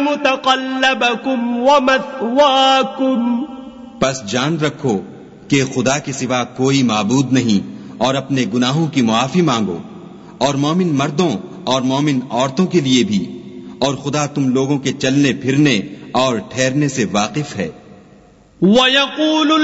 मुतक़ल्लबकुम व मथवाकुम। बस जान रखो कि खुदा के सिवा कोई माबूद नहीं और अपने गुनाहों की मुआफी मांगो, और मोमिन मर्दों और मोमिन औरतों के लिए भी, और खुदा तुम लोगों के चलने फिरने और ठहरने से वाकिफ है।